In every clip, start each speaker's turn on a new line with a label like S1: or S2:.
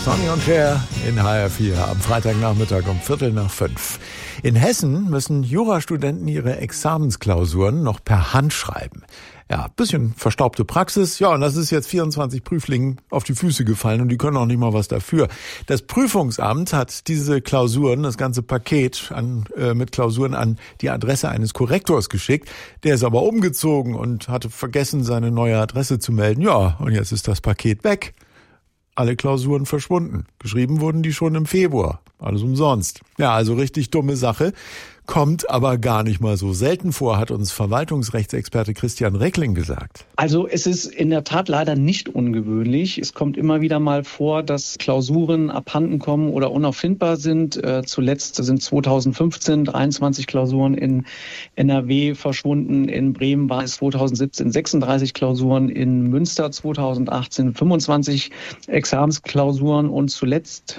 S1: Sonny und Cher in HR4 am Freitagnachmittag um 4:45. In Hessen müssen Jurastudenten ihre Examensklausuren noch per Hand schreiben. Ja, bisschen verstaubte Praxis. Ja, und das ist jetzt 24 Prüflingen auf die Füße gefallen und die können auch nicht mal was dafür. Das Prüfungsamt hat diese Klausuren, das ganze Paket mit Klausuren an die Adresse eines Korrektors geschickt. Der ist aber umgezogen und hatte vergessen, seine neue Adresse zu melden. Ja, und jetzt ist das Paket weg. Alle Klausuren verschwunden. Geschrieben wurden die schon im Februar. Alles umsonst. Ja, also richtig dumme Sache. Kommt aber gar nicht mal so selten vor, hat uns Verwaltungsrechtsexperte Christian Reckling gesagt.
S2: Also es ist in der Tat leider nicht ungewöhnlich. Es kommt immer wieder mal vor, dass Klausuren abhanden kommen oder unauffindbar sind. Zuletzt sind 2015 23 Klausuren in NRW verschwunden. In Bremen waren es 2017 36 Klausuren. In Münster 2018 25 Examensklausuren. Und zuletzt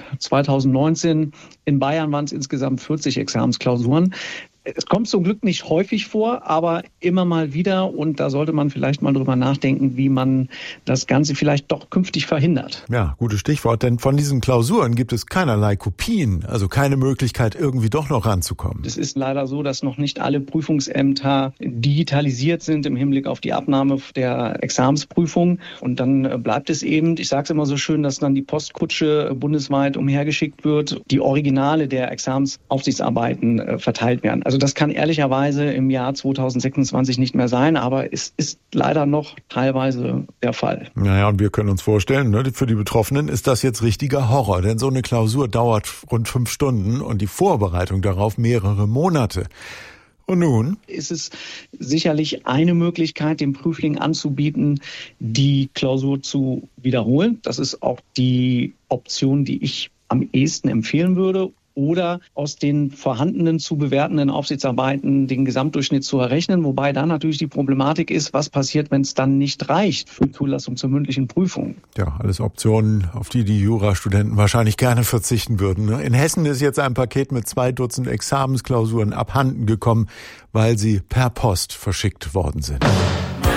S2: 2019 in Bayern waren es insgesamt 40 Examensklausuren. Es kommt zum Glück nicht häufig vor, aber immer mal wieder. Und da sollte man vielleicht mal drüber nachdenken, wie man das Ganze vielleicht doch künftig verhindert.
S1: Ja, gutes Stichwort, denn von diesen Klausuren gibt es keinerlei Kopien, also keine Möglichkeit, irgendwie doch noch ranzukommen.
S2: Es ist leider so, dass noch nicht alle Prüfungsämter digitalisiert sind im Hinblick auf die Abnahme der Examensprüfung. Und dann bleibt es eben, ich sage es immer so schön, dass dann die Postkutsche bundesweit umhergeschickt wird, die Originale der Examensaufsichtsarbeiten verteilt werden. Also das kann ehrlicherweise im Jahr 2026 nicht mehr sein, aber es ist leider noch teilweise der Fall.
S1: Naja, und wir können uns vorstellen, ne, für die Betroffenen ist das jetzt richtiger Horror, denn so eine Klausur dauert rund 5 Stunden und die Vorbereitung darauf mehrere Monate. Und nun?
S2: Ist es sicherlich eine Möglichkeit, dem Prüfling anzubieten, die Klausur zu wiederholen. Das ist auch die Option, die ich am ehesten empfehlen würde. Oder aus den vorhandenen zu bewertenden Aufsichtsarbeiten den Gesamtdurchschnitt zu errechnen. Wobei dann natürlich die Problematik ist, was passiert, wenn es dann nicht reicht für die Zulassung zur mündlichen Prüfung.
S1: Ja, alles Optionen, auf die die Jurastudenten wahrscheinlich gerne verzichten würden. In Hessen ist jetzt ein Paket mit 2 Dutzend Examensklausuren abhanden gekommen, weil sie per Post verschickt worden sind.